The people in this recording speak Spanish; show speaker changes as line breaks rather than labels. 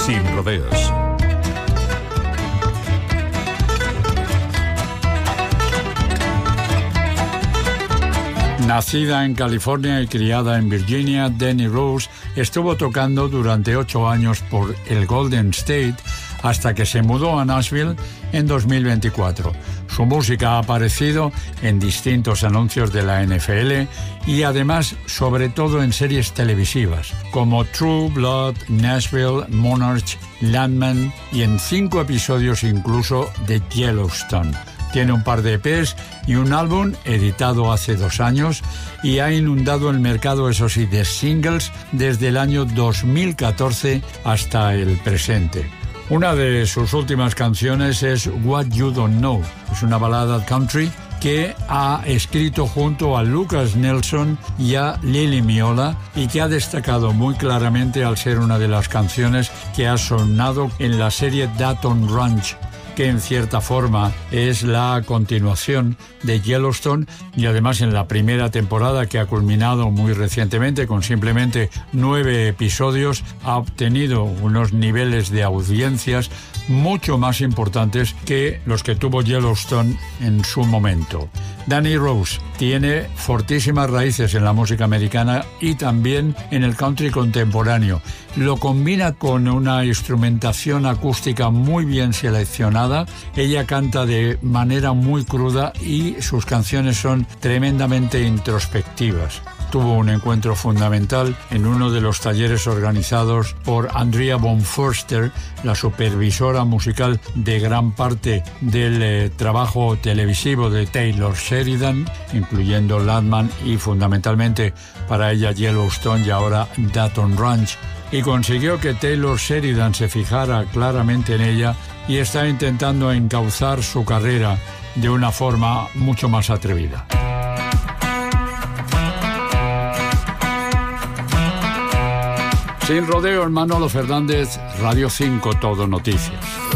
Sin rodeos.
Nacida en California y criada en Virginia, Danny Rose estuvo tocando durante 8 años por el Golden State hasta que se mudó a Nashville en 2024. Su música ha aparecido en distintos anuncios de la NFL y además, sobre todo en series televisivas como True Blood, Nashville, Monarch, Landman y en 5 episodios incluso de Yellowstone. Tiene un par de EPs y un álbum editado hace 2 años y ha inundado el mercado, eso sí, de singles desde el año 2014 hasta el presente. Una de sus últimas canciones es What You Don't Know. Es una balada country que ha escrito junto a Lucas Nelson y a Lily Miola y que ha destacado muy claramente al ser una de las canciones que ha sonado en la serie Dayton Ranch, que en cierta forma es la continuación de Yellowstone y además en la primera temporada, que ha culminado muy recientemente con simplemente 9 episodios, ha obtenido unos niveles de audiencias mucho más importantes que los que tuvo Yellowstone en su momento. Danny Rose tiene fortísimas raíces en la música americana y también en el country contemporáneo. Lo combina con una instrumentación acústica muy bien seleccionada. Ella canta de manera muy cruda y sus canciones son tremendamente introspectivas. Tuvo un encuentro fundamental en uno de los talleres organizados por Andrea von Förster, la supervisora musical de gran parte del trabajo televisivo de Taylor Sheridan, incluyendo Landman y fundamentalmente para ella Yellowstone y ahora Dayton Ranch, y consiguió que Taylor Sheridan se fijara claramente en ella y está intentando encauzar su carrera de una forma mucho más atrevida. Sin rodeos, Manolo Fernández, Radio 5 Todo Noticias.